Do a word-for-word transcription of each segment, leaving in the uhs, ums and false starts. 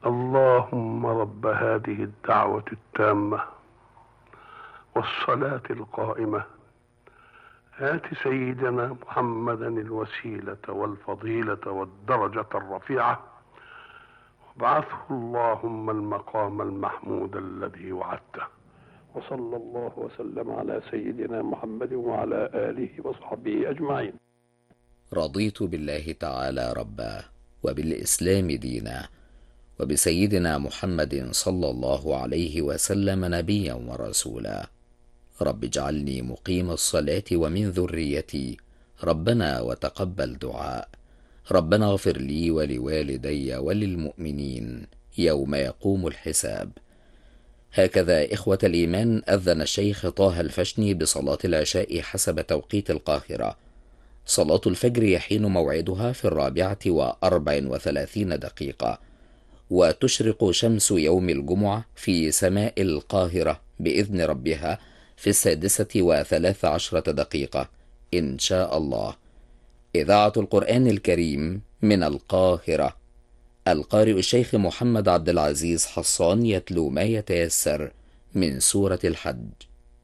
اللهم رب هذه الدعوة التامة والصلاة القائمة آت سيدنا محمدا الوسيلة والفضيلة والدرجة الرفيعة وابعثه اللهم المقام المحمود الذي وعدته. وصلى الله وسلم على سيدنا محمد وعلى آله وصحبه أجمعين. رضيت بالله تعالى ربا وبالإسلام دينا وبسيدنا محمد صلى الله عليه وسلم نبيا ورسولا. رب اجعلني مقيم الصلاة ومن ذريتي، ربنا وتقبل دعاء. ربنا اغفر لي ولوالدي وللمؤمنين يوم يقوم الحساب. هكذا إخوة الإيمان أذن الشيخ طه الفشني بصلاة العشاء حسب توقيت القاهرة. صلاة الفجر يحين موعدها في الرابعة وأربع وثلاثين دقيقة، وتشرق شمس يوم الجمعة في سماء القاهرة بإذن ربها في السادسة وثلاث عشرة دقيقة إن شاء الله. إذاعة القرآن الكريم من القاهرة. القارئ الشيخ محمد عبد العزيز حصان يتلو ما يتيسر من سورة الحج.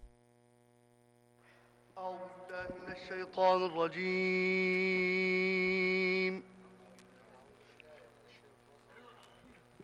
أعوذ بالله من الشيطان الرجيم.